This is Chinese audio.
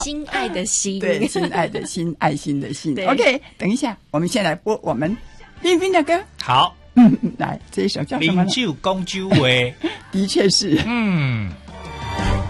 心爱的心， 对，心爱的心，爱心的心。 对 OK， 等一下，我们先来播我们冰冰的歌。 好， 来，这一首叫什么呢？ 饮酒讲酒话， 的确是。